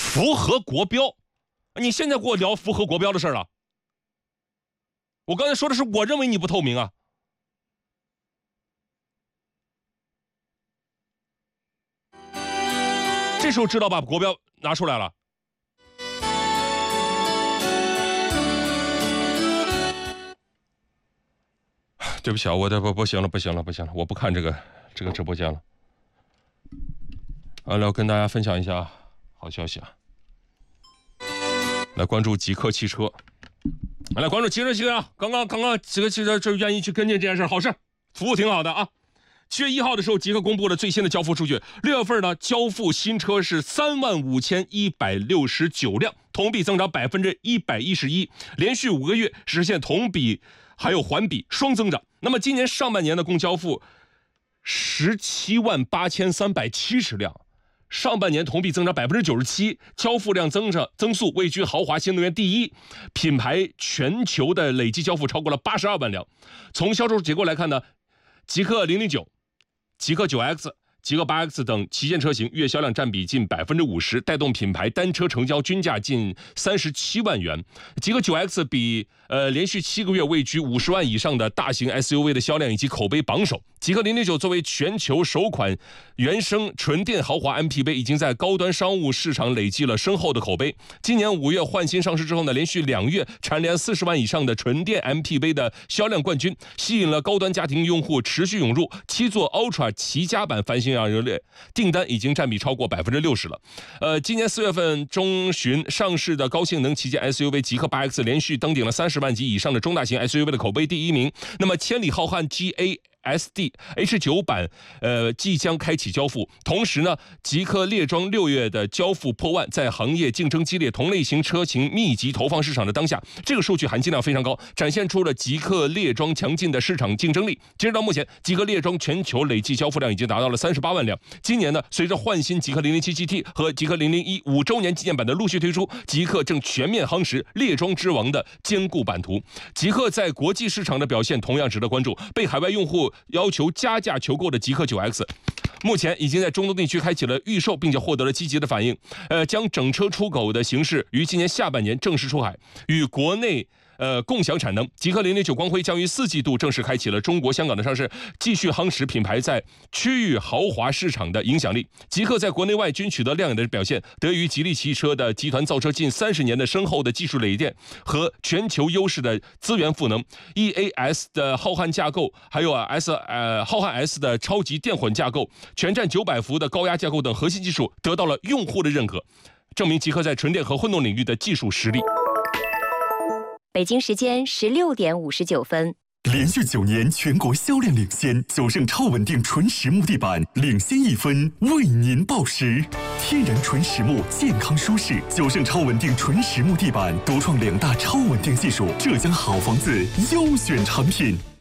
符合国标，你现在给我聊符合国标的事了。我刚才说的是我认为你不透明啊。这时候知道把国标拿出来了。对不起啊，我的不行了，我不看这个直播间了。来跟大家分享一下好消息啊！来关注极客汽车，来关注极客汽车啊！刚刚极客汽车就愿意去跟进这件事，好事，服务挺好的啊。7月1号的时候，极客公布了最新的交付数据。6月份呢，交付新车是35169辆，同比增长111%，连续5个月实现同比还有环比双增长。那么今年上半年的共交付178370辆，上半年同比增长97%，交付量增速位居豪华新能源第一，品牌全球的累计交付超过了82万辆。从销售结构来看呢，极客009、极客9X、极客8X 等旗舰车型月销量占比近50%，带动品牌单车成交均价近37万元。极客9X 比连续7个月位居50万以上的大型 SUV 的销量以及口碑榜首。极客009作为全球首款原生纯电豪华 MPV， 已经在高端商务市场累积了深厚的口碑。今年5月换新上市之后呢，连续2月蝉联40万以上的纯电 MPV 的销量冠军，吸引了高端家庭用户持续涌入。7座 Ultra 旗家版翻新让热烈，订单已经占比超过60%了。今年4月份中旬上市的高性能旗舰 SUV 极客 8X 连续登顶了30万级以上的中大型 SUV 的口碑第1名。那么千里浩瀚 GA。SD H9 版即将开启交付，同时呢，极客猎装6月的交付破万，在行业竞争激烈、同类型车型密集投放市场的当下，这个数据含金量非常高，展现出了极客猎装强劲的市场竞争力。截止到目前，极客猎装全球累计交付量已经达到了38万辆。今年呢，随着换新极客007 GT 和极客001 5周年纪念版的陆续推出，极客正全面夯实猎装之王的坚固版图。极客在国际市场的表现同样值得关注，被海外用户要求加价求购的极客 9X， 目前已经在中东地区开启了预售，并且获得了积极的反应。将整车出口的形式于今年下半年正式出海，与国内共享产能。极客009光辉将于4季度正式开启了中国香港的上市，继续夯实品牌在区域豪华市场的影响力。极客在国内外均取得亮眼的表现，得益于吉利汽车的集团造车近30年的深厚的技术累淀和全球优势的资源赋能。EAS 的浩瀚架构，还有浩瀚 S 的超级电混架构，全站900伏的高压架构等核心技术得到了用户的认可，证明极客在纯电和混动领域的技术实力。 北京时间16点59分。 连续9年全国销量领先，九盛超稳定纯实木地板领先1分，为您报时。天然纯实木，健康舒适，九盛超稳定纯实木地板独创2大超稳定技术，浙江好房子优选产品。